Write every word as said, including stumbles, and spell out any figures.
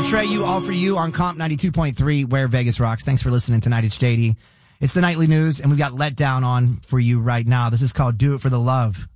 Atreyu, all for you on Comp ninety-two point three, where Vegas rocks. Thanks for listening tonight. It's J D. It's the nightly news, and we've got Let Down on for you right now. This is called Do It for the Love.